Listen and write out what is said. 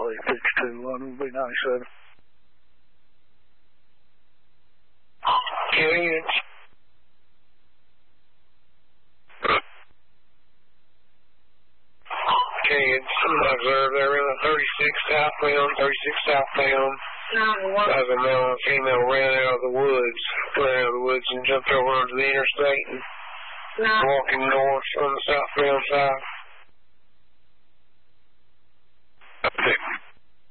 Charlie 621 will be 97. Units. Observed they're in a 36 southbound. As a male and female ran out of the woods and jumped over onto the interstate and walking north on the southbound side.